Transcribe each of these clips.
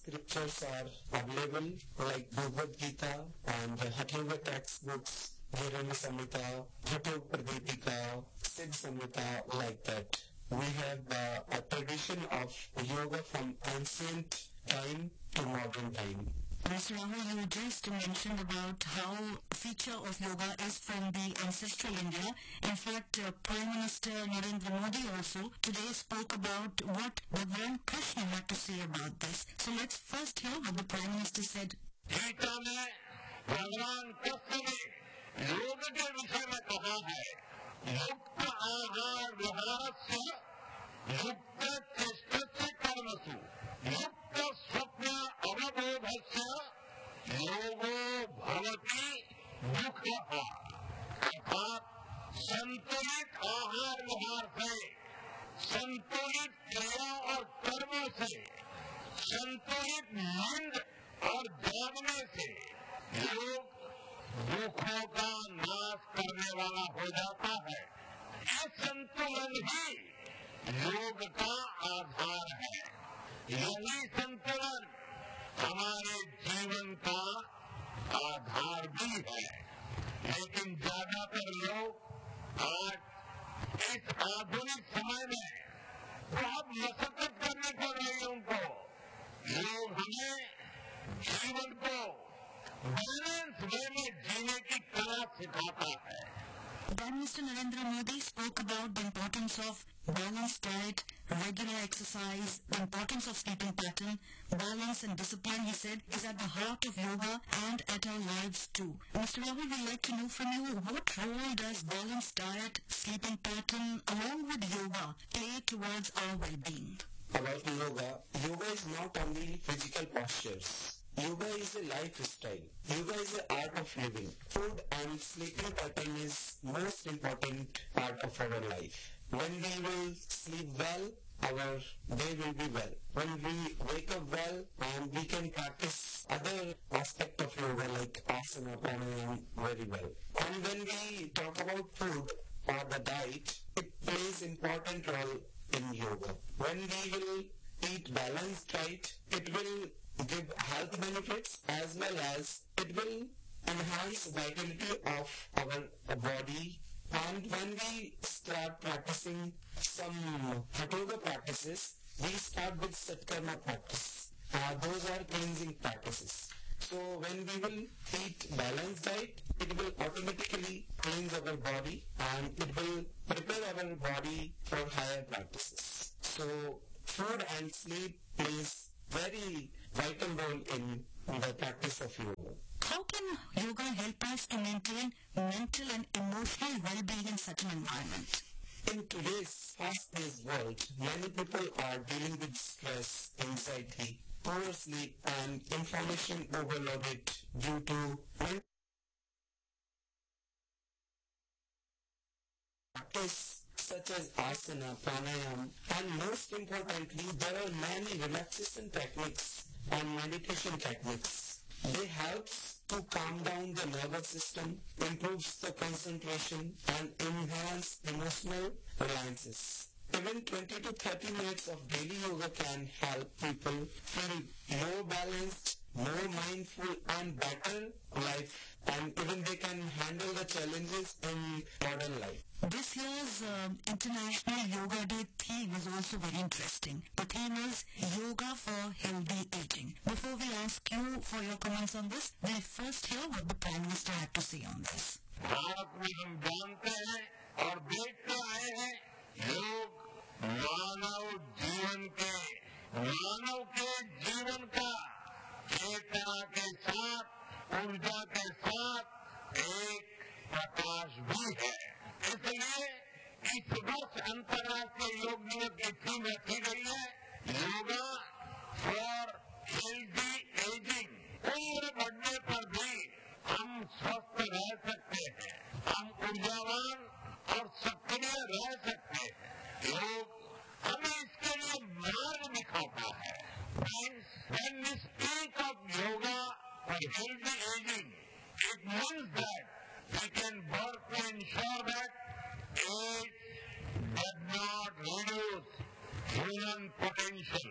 scriptures are available like Bhagavad Gita and the Hatha Yoga textbooks, Dharana Samhita, Hatha Yoga Pradipika, Siddha Samhita, like that. We have a tradition of yoga from ancient time to modern time. Mr. Rahul, you just mentioned about how a feature of yoga is from the ancestral India. In fact, Prime Minister Narendra Modi also today spoke about what Bhagwan Krishna had to say about this. So let's first hear what the Prime Minister said. Gita में भगवान कृष्ण ने योग के विषय में कहा है युक्त आहार विहारस्य युक्त चेष्टस्य कर्मसु युक्त स्वप्न अवबोधस्य योगो भवति दुःखः अर्थात संतुलित आहार विहार से संतुलित क्रिया और कर्म से संतुलित नींद और जागने से योग दुखों का नाश करने वाला हो जाता है। यह संतुलन ही योग का आधार है। यही संतुलन हमारे जीवन का आधार भी है। लेकिन ज्यादातर लोग आज इस आधुनिक समय में बहुत मशक्कत करनी पड़ रही है उनको। योग हमें जीवन को बैलेंस वे में जीने की कला सिखाता है। Prime Minister Narendra Modi spoke about the importance of balanced diet, regular exercise, the importance of sleeping pattern, balance and discipline, he said, is at the heart of yoga and at our lives too. Mr. Rahul, we'd like to know from you, what role does balanced diet, sleeping pattern, along with yoga, play towards our well-being? About yoga is not only physical postures. Yoga is a lifestyle. Yoga is the art of living. Food and sleeping pattern is most important part of our life. When we will sleep well, our day will be well. When we wake up well, and we can practice other aspect of yoga like asana, pranayama very well. And when we talk about food or the diet, it plays important role in yoga. When we will eat balanced diet, it will give health benefits as well as it will enhance vitality of our body. And when we start practicing some Hatha Yoga practices, we start with Satkarma practice. Those are cleansing practices. So when we will eat balanced diet, it will automatically cleanse our body and it will prepare our body for higher practices. So food and sleep plays very vital role in the practice of yoga. How can yoga help us to maintain mental and emotional well-being in such an environment? In today's fast-paced world, many people are dealing with stress, anxiety, poor sleep and information overloaded due to practice such as asana, pranayama, and most importantly, there are many relaxation techniques and meditation techniques. They help to calm down the nervous system, improves the concentration, and enhance emotional reliances. Even 20 to 30 minutes of daily yoga can help people feel more balanced, more mindful, and better life, and even they can handle the challenges in modern life. This year's International Yoga Day theme is also very interesting. The theme is Yoga for Healthy Aging. Before we ask you for your comments on this, we'll first hear what the Prime Minister had to say on this. Bharat में हम जानते हैं और देखते आए हैं योग मानव के जीवन का चेतना के साथ ऊर्जा के साथ एक प्रकाश भी है। इसलिए इस वर्ष अंतर्राष्ट्रीय योग दिवस की थीम रखी गई है योगा फॉर हेल्दी एजिंग। उम्र बढ़ने पर भी हम स्वस्थ रह सकते हैं, हम ऊर्जावान और सक्रिय रह सकते हैं। योग हमें इसके लिए मार्ग दिखाता है। When we speak of yoga for healthy aging, it means that we can work to ensure that age does not reduce human potential.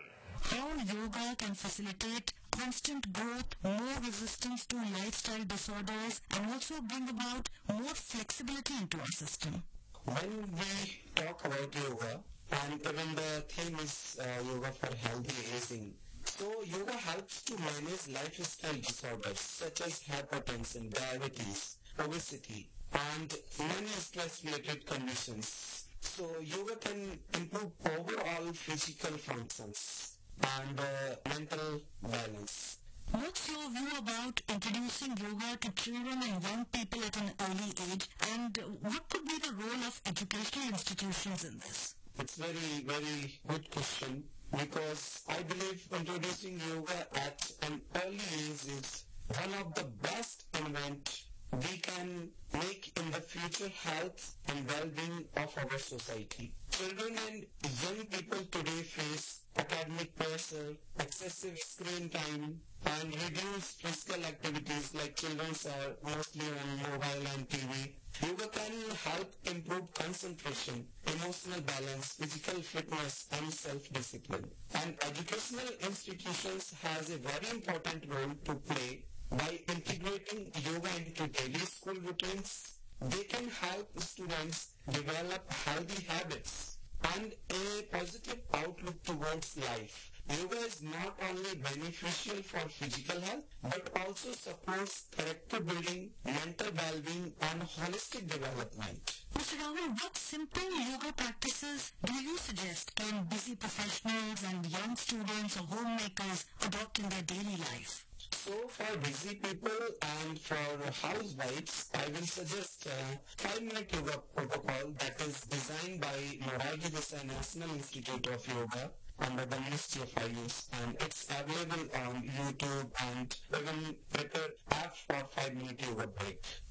how yoga can facilitate constant growth, more resistance to lifestyle disorders, and also bring about more flexibility into our system. When we talk about yoga, and even the theme is yoga for healthy aging, so yoga helps to manage lifestyle disorders such as hypertension, diabetes, obesity, and many stress-related conditions. So yoga can improve overall physical functions and mental balance. What's your view about introducing yoga to children and young people at an early age, and what could be the role of educational institutions in this? It's very good question, because I believe introducing yoga at an early age is one of the best invent we can make in the future health and well-being of our society. Children and young people today face academic pressure, excessive screen time, and reduced physical activities, like children are mostly on mobile and TV. Yoga can help improve concentration, emotional balance, physical fitness, and self-discipline. And educational institutions has a very important role to play by integrating yoga into daily school routines. They can help students develop healthy habits and a positive outlook towards life. Yoga is not only beneficial for physical health, but also supports character building, mental well-being, and holistic development. Mr. Rahul, what simple yoga practices do you suggest can busy professionals and young students or homemakers adopt in their daily life? So for busy people and for housewives, I will suggest a 5-minute yoga protocol that is designed by Morarji Desai National Institute of Yoga under the Ministry of Ayush, and it's available on YouTube and even prepare app for 5-minute yoga break.